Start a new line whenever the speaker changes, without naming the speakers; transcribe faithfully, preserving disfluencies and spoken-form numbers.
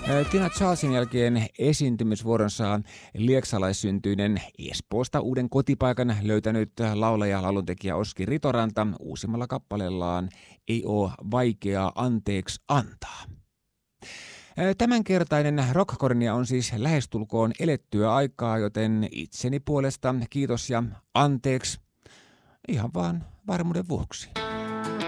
Tina Charlesin jälkeen esiintymisvuoronsa lieksalaissyntyinen Espoosta uuden kotipaikan löytänyt laulaja lauluntekijä Oski Ritoranta uusimmalla kappaleellaan Ei oo vaikeaa anteeksi antaa. Tämänkertainen rockkornia on siis lähestulkoon elettyä aikaa, joten itseni puolesta kiitos ja anteeksi ihan vaan varmuuden vuoksi.